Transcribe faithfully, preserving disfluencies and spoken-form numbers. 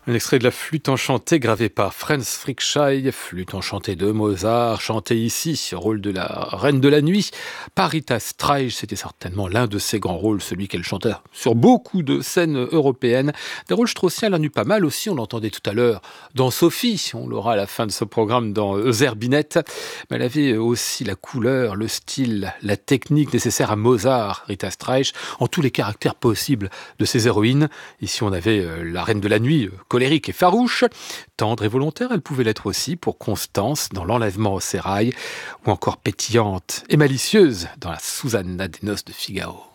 Un extrait de la flûte enchantée gravé par Franz Frickschei, flûte enchantée de Mozart, chantée ici, rôle de la reine de la nuit, par Rita Streich. C'était certainement l'un de ses grands rôles, celui qu'elle chantait sur beaucoup de scènes européennes. Des rôles straussiens, elle en a eu pas mal aussi, on l'entendait tout à l'heure dans Sophie, on l'aura à la fin de ce programme dans Zerbinette. Mais elle avait aussi la couleur, le style, la technique nécessaire à Mozart, Rita Streich, en tous les caractères possibles de ses héroïnes. Ici, on avait la reine de la nuit, colérique et farouche, tendre et volontaire, elle pouvait l'être aussi pour Constance dans l'enlèvement au sérail, ou encore pétillante et malicieuse dans la Susanna des noces de Figaro.